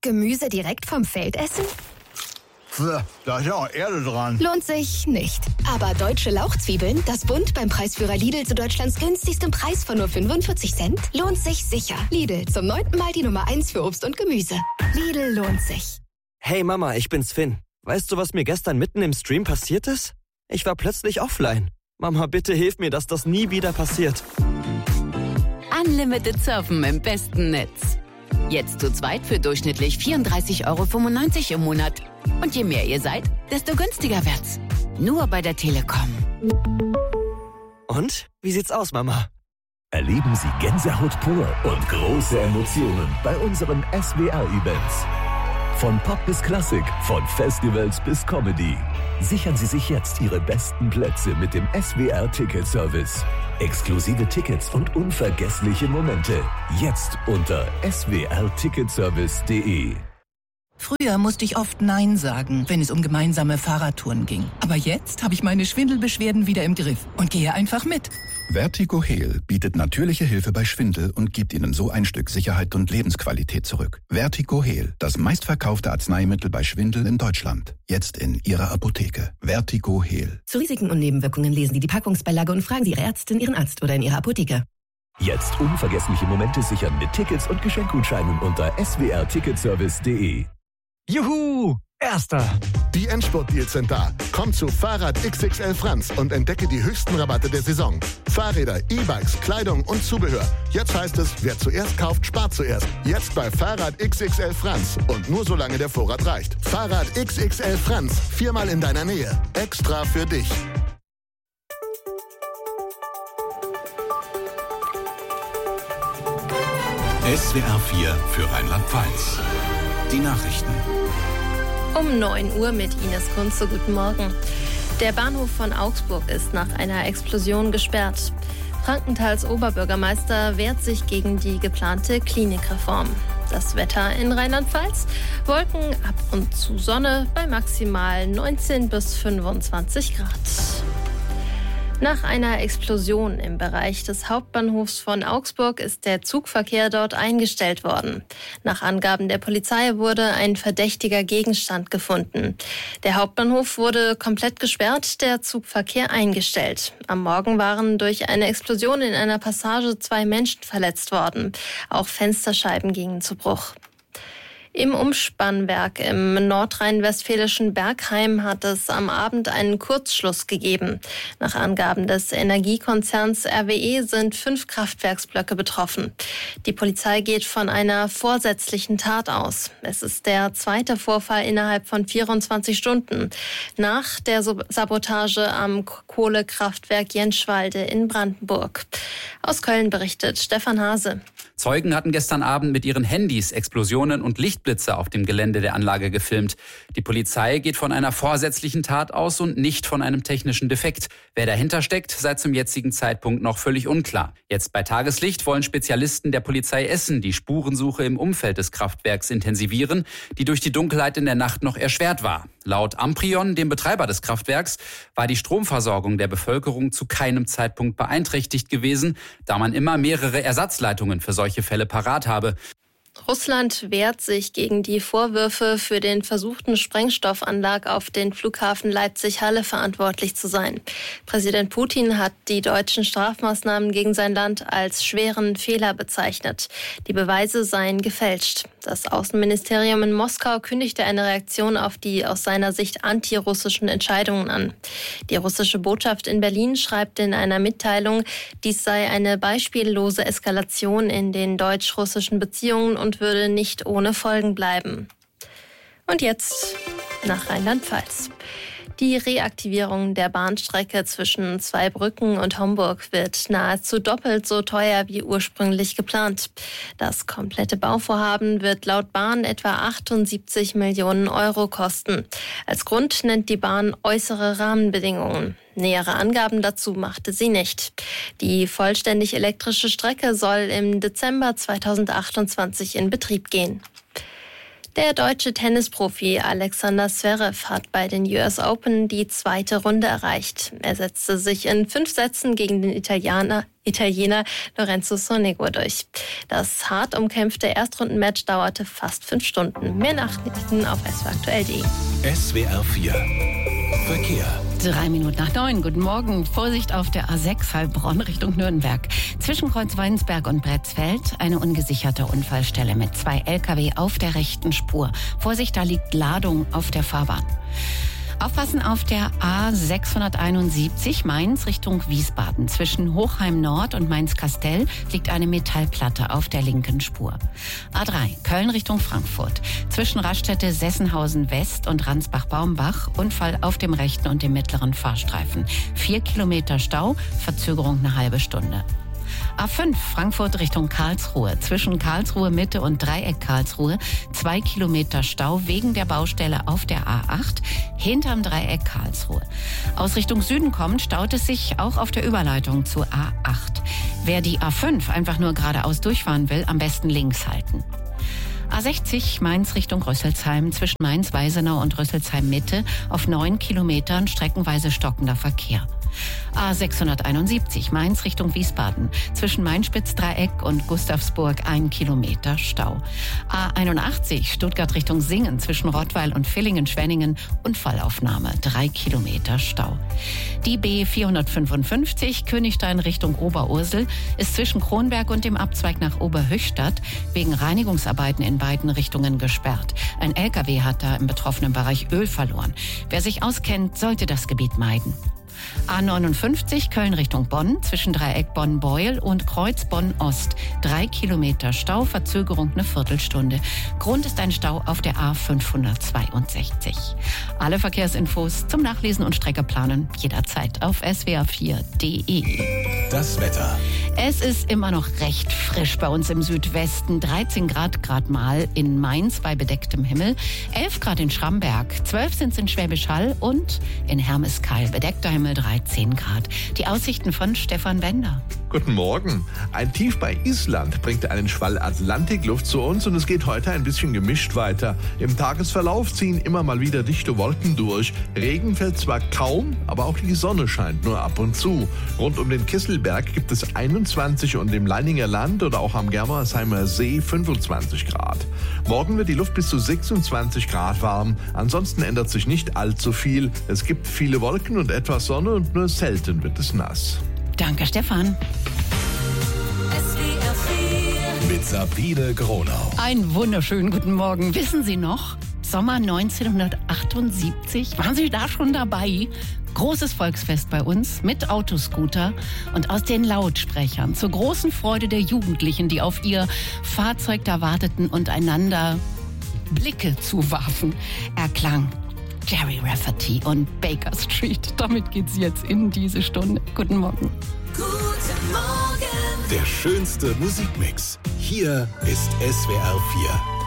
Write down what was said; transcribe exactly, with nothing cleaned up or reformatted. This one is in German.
Gemüse direkt vom Feld essen? Pff, da ist ja auch Erde dran. Lohnt sich nicht. Aber deutsche Lauchzwiebeln, das Bund beim Preisführer Lidl zu Deutschlands günstigstem Preis von nur fünfundvierzig Cent, lohnt sich sicher. Lidl, zum neunten Mal die Nummer eins für Obst und Gemüse. Lidl lohnt sich. Hey Mama, ich bin's Finn. Weißt du, was mir gestern mitten im Stream passiert ist? Ich war plötzlich offline. Mama, bitte hilf mir, dass das nie wieder passiert. Unlimited Surfen im besten Netz. Jetzt zu zweit für durchschnittlich vierunddreißig Euro fünfundneunzig im Monat. Und je mehr ihr seid, desto günstiger wird's. Nur bei der Telekom. Und? Wie sieht's aus, Mama? Erleben Sie Gänsehaut pur und große Emotionen bei unseren S W R-Events. Von Pop bis Klassik, von Festivals bis Comedy. Sichern Sie sich jetzt Ihre besten Plätze mit dem S W R-Ticket-Service. Exklusive Tickets und unvergessliche Momente. Jetzt unter s w r ticketservice punkt d e. Früher musste ich oft Nein sagen, wenn es um gemeinsame Fahrradtouren ging. Aber jetzt habe ich meine Schwindelbeschwerden wieder im Griff und gehe einfach mit. Vertigo Heal bietet natürliche Hilfe bei Schwindel und gibt Ihnen so ein Stück Sicherheit und Lebensqualität zurück. Vertigo Heal, das meistverkaufte Arzneimittel bei Schwindel in Deutschland. Jetzt in Ihrer Apotheke. Vertigo Heal. Zu Risiken und Nebenwirkungen lesen Sie die Packungsbeilage und fragen Sie Ihre Ärztin, Ihren Arzt oder in Ihrer Apotheke. Jetzt unvergessliche Momente sichern mit Tickets und Geschenkgutscheinen unter s w r ticketservice punkt d e. Juhu! Erster! Die Endspurt-Deals sind da. Komm zu Fahrrad X X L Franz und entdecke die höchsten Rabatte der Saison. Fahrräder, E-Bikes, Kleidung und Zubehör. Jetzt heißt es, wer zuerst kauft, spart zuerst. Jetzt bei Fahrrad X X L Franz. Und nur solange der Vorrat reicht. Fahrrad X X L Franz. Viermal in deiner Nähe. Extra für dich. S W R vier für Rheinland-Pfalz. Die Nachrichten. Um neun Uhr mit Ines Kunze. Guten Morgen. Der Bahnhof von Augsburg ist nach einer Explosion gesperrt. Frankenthals Oberbürgermeister wehrt sich gegen die geplante Klinikreform. Das Wetter in Rheinland-Pfalz. Wolken, ab und zu Sonne bei maximal neunzehn bis fünfundzwanzig Grad. Nach einer Explosion im Bereich des Hauptbahnhofs von Augsburg ist der Zugverkehr dort eingestellt worden. Nach Angaben der Polizei wurde ein verdächtiger Gegenstand gefunden. Der Hauptbahnhof wurde komplett gesperrt, der Zugverkehr eingestellt. Am Morgen waren durch eine Explosion in einer Passage zwei Menschen verletzt worden. Auch Fensterscheiben gingen zu Bruch. Im Umspannwerk im nordrhein-westfälischen Bergheim hat es am Abend einen Kurzschluss gegeben. Nach Angaben des Energiekonzerns R W E sind fünf Kraftwerksblöcke betroffen. Die Polizei geht von einer vorsätzlichen Tat aus. Es ist der zweite Vorfall innerhalb von vierundzwanzig Stunden. Nach der Sabotage am Kohlekraftwerk Jenschwalde in Brandenburg. Aus Köln berichtet Stefan Hase. Zeugen hatten gestern Abend mit ihren Handys Explosionen und Lichtblitze auf dem Gelände der Anlage gefilmt. Die Polizei geht von einer vorsätzlichen Tat aus und nicht von einem technischen Defekt. Wer dahinter steckt, sei zum jetzigen Zeitpunkt noch völlig unklar. Jetzt bei Tageslicht wollen Spezialisten der Polizei Essen die Spurensuche im Umfeld des Kraftwerks intensivieren, die durch die Dunkelheit in der Nacht noch erschwert war. Laut Amprion, dem Betreiber des Kraftwerks, war die Stromversorgung der Bevölkerung zu keinem Zeitpunkt beeinträchtigt gewesen, da man immer mehrere Ersatzleitungen für solche Fälle parat habe. Russland wehrt sich gegen die Vorwürfe, für den versuchten Sprengstoffanschlag auf den Flughafen Leipzig-Halle verantwortlich zu sein. Präsident Putin hat die deutschen Strafmaßnahmen gegen sein Land als schweren Fehler bezeichnet. Die Beweise seien gefälscht. Das Außenministerium in Moskau kündigte eine Reaktion auf die aus seiner Sicht antirussischen Entscheidungen an. Die russische Botschaft in Berlin schreibt in einer Mitteilung, dies sei eine beispiellose Eskalation in den deutsch-russischen Beziehungen und würde nicht ohne Folgen bleiben. Und jetzt nach Rheinland-Pfalz. Die Reaktivierung der Bahnstrecke zwischen Zweibrücken und Homburg wird nahezu doppelt so teuer wie ursprünglich geplant. Das komplette Bauvorhaben wird laut Bahn etwa achtundsiebzig Millionen Euro kosten. Als Grund nennt die Bahn äußere Rahmenbedingungen. Nähere Angaben dazu machte sie nicht. Die vollständig elektrische Strecke soll im Dezember zweitausendachtundzwanzig in Betrieb gehen. Der deutsche Tennisprofi Alexander Zverev hat bei den U S Open die zweite Runde erreicht. Er setzte sich in fünf Sätzen gegen den Italiener, Italiener Lorenzo Sonego durch. Das hart umkämpfte Erstrundenmatch dauerte fast fünf Stunden. Mehr Nachrichten auf s w r aktuell punkt de. S W R vier Verkehr. Drei Minuten nach neun. Guten Morgen. Vorsicht auf der A sechs Heilbronn Richtung Nürnberg. Zwischen Kreuz Weinsberg und Bretzfeld eine ungesicherte Unfallstelle mit zwei L K W auf der rechten Spur. Vorsicht, da liegt Ladung auf der Fahrbahn. Aufpassen auf der A sechshunderteinundsiebzig Mainz Richtung Wiesbaden. Zwischen Hochheim Nord und Mainz-Kastell liegt eine Metallplatte auf der linken Spur. A drei Köln Richtung Frankfurt. Zwischen Raststätte Sessenhausen West und Ransbach-Baumbach Unfall auf dem rechten und dem mittleren Fahrstreifen. Vier Kilometer Stau, Verzögerung eine halbe Stunde. A fünf Frankfurt Richtung Karlsruhe. Zwischen Karlsruhe Mitte und Dreieck Karlsruhe zwei Kilometer Stau wegen der Baustelle auf der A acht hinterm Dreieck Karlsruhe. Aus Richtung Süden kommend staut es sich auch auf der Überleitung zur A acht. Wer die A fünf einfach nur geradeaus durchfahren will, am besten links halten. A sechzig Mainz Richtung Rüsselsheim. Zwischen Mainz-Weisenau und Rüsselsheim Mitte auf neun Kilometern streckenweise stockender Verkehr. A sechshunderteinundsiebzig Mainz Richtung Wiesbaden. Zwischen Mainspitz-Dreieck und Gustavsburg ein Kilometer Stau. A einundachtzig Stuttgart Richtung Singen. Zwischen Rottweil und Villingen-Schwenningen Unfallaufnahme. Drei Kilometer Stau. Die B vierhundertfünfundfünfzig Königstein Richtung Oberursel ist zwischen Kronberg und dem Abzweig nach Oberhöchstadt wegen Reinigungsarbeiten in beiden Richtungen gesperrt. Ein L K W hat da im betroffenen Bereich Öl verloren. Wer sich auskennt, sollte das Gebiet meiden. A neunundfünfzig Köln Richtung Bonn. Zwischen Dreieck Bonn-Beuel und Kreuz Bonn-Ost. Drei Kilometer Stau, Verzögerung eine Viertelstunde. Grund ist ein Stau auf der A fünfhundertzweiundsechzig. Alle Verkehrsinfos zum Nachlesen und Streckeplanen jederzeit auf s w r vier punkt de. Das Wetter. Es ist immer noch recht frisch bei uns im Südwesten. dreizehn Grad grad mal in Mainz bei bedecktem Himmel. elf Grad in Schramberg. zwölf sind es in Schwäbisch Hall und in Hermeskeil bedeckter Himmel dreizehn Grad. Die Aussichten von Stefan Bender. Guten Morgen. Ein Tief bei Island bringt einen Schwall Atlantikluft zu uns und es geht heute ein bisschen gemischt weiter. Im Tagesverlauf ziehen immer mal wieder dichte Wolken durch. Regen fällt zwar kaum, aber auch die Sonne scheint nur ab und zu. Rund um den Kisselberg gibt es einundzwanzig und im Leininger Land oder auch am Germersheimer See fünfundzwanzig Grad. Morgen wird die Luft bis zu sechsundzwanzig Grad warm. Ansonsten ändert sich nicht allzu viel. Es gibt viele Wolken und etwas Sonne und nur selten wird es nass. Danke, Stefan. Mit Sabine Gronau. Einen wunderschönen guten Morgen. Wissen Sie noch, Sommer neunzehnhundertachtundsiebzig? Waren Sie da schon dabei? Großes Volksfest bei uns mit Autoscooter und aus den Lautsprechern zur großen Freude der Jugendlichen, die auf ihr Fahrzeug da warteten und einander Blicke zuwarfen, erklang Jerry Rafferty und Baker Street. Damit geht's jetzt in diese Stunde. Guten Morgen. Guten Morgen. Der schönste Musikmix. Hier ist S W R vier.